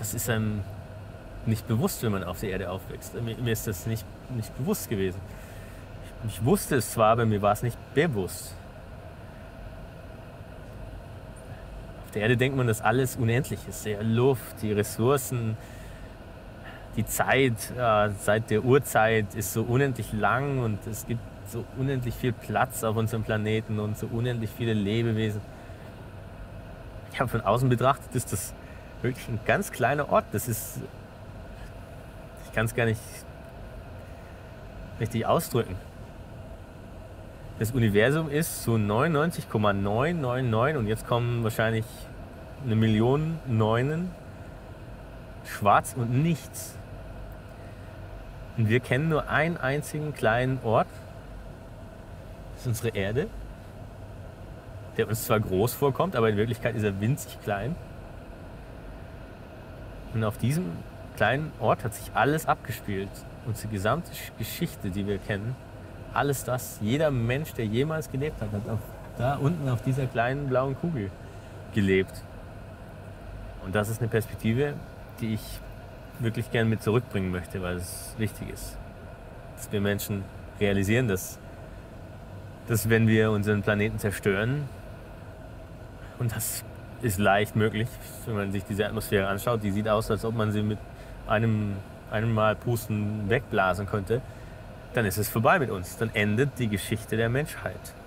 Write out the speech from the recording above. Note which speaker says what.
Speaker 1: das ist einem nicht bewusst, wenn man auf der Erde aufwächst. Mir ist das nicht bewusst gewesen. Ich wusste es zwar, aber mir war es nicht bewusst. Auf der Erde denkt man, dass alles unendlich ist. Die Luft, die Ressourcen, die Zeit seit der Urzeit ist so unendlich lang und es gibt so unendlich viel Platz auf unserem Planeten und so unendlich viele Lebewesen. Ja, von außen betrachtet ist das wirklich ein ganz kleiner Ort. Ich kann es gar nicht richtig ausdrücken. Das Universum ist so 99,999 und jetzt kommen wahrscheinlich 1 Million Neunen, schwarz und nichts. Und wir kennen nur einen einzigen kleinen Ort, das ist unsere Erde, der uns zwar groß vorkommt, aber in Wirklichkeit ist er winzig klein. Und auf diesem kleinen Ort hat sich alles abgespielt. Unsere gesamte Geschichte, die wir kennen, alles das, jeder Mensch, der jemals gelebt hat, hat da unten auf dieser kleinen blauen Kugel gelebt. Und das ist eine Perspektive, die ich wirklich gerne mit zurückbringen möchte, weil es wichtig ist, dass wir Menschen realisieren, dass wenn wir unseren Planeten zerstören, und das ist leicht möglich, wenn man sich diese Atmosphäre anschaut, die sieht aus, als ob man sie mit einem Mal Pusten wegblasen könnte, dann ist es vorbei mit uns. Dann endet die Geschichte der Menschheit.